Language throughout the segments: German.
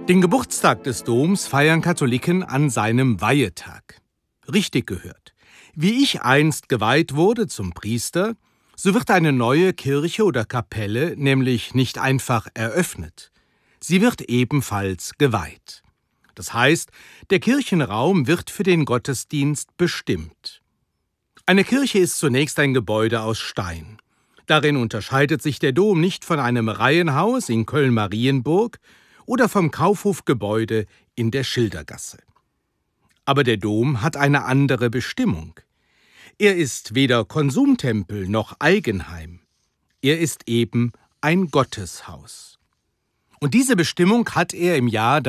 Den Geburtstag des Doms feiern Katholiken an seinem Weihetag. Richtig gehört. Wie ich einst geweiht wurde zum Priester, so wird eine neue Kirche oder Kapelle nämlich nicht einfach eröffnet. Sie wird ebenfalls geweiht. Das heißt, der Kirchenraum wird für den Gottesdienst bestimmt. Eine Kirche ist zunächst ein Gebäude aus Stein. Darin unterscheidet sich der Dom nicht von einem Reihenhaus in Köln-Marienburg oder vom Kaufhofgebäude in der Schildergasse. Aber der Dom hat eine andere Bestimmung. Er ist weder Konsumtempel noch Eigenheim. Er ist eben ein Gotteshaus. Und diese Bestimmung hat er im Jahr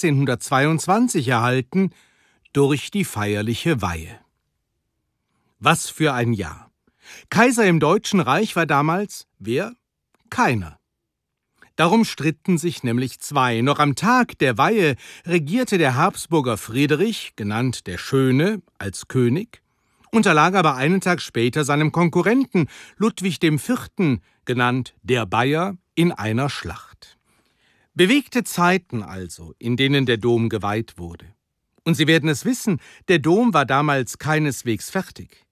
1322 erhalten durch die feierliche Weihe. Was für ein Jahr! Kaiser im Deutschen Reich war damals wer? Keiner. Darum stritten sich nämlich zwei. Noch am Tag der Weihe regierte der Habsburger Friedrich, genannt der Schöne, als König, unterlag aber einen Tag später seinem Konkurrenten Ludwig IV., genannt der Bayer, in einer Schlacht. Bewegte Zeiten also, in denen der Dom geweiht wurde. Und Sie werden es wissen, der Dom war damals keineswegs fertig.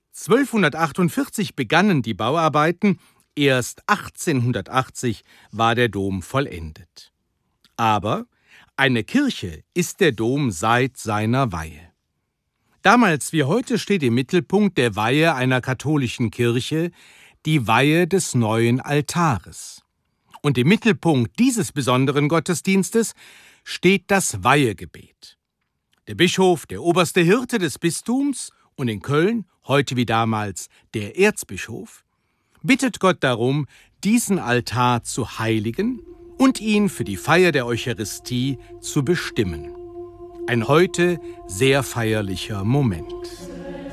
1248 begannen die Bauarbeiten, erst 1880 war der Dom vollendet. Aber eine Kirche ist der Dom seit seiner Weihe. Damals wie heute steht im Mittelpunkt der Weihe einer katholischen Kirche die Weihe des neuen Altares. Und im Mittelpunkt dieses besonderen Gottesdienstes steht das Weihegebet. Der Bischof, der oberste Hirte des Bistums und in Köln, heute wie damals der Erzbischof, bittet Gott darum, diesen Altar zu heiligen und ihn für die Feier der Eucharistie zu bestimmen. Ein heute sehr feierlicher Moment.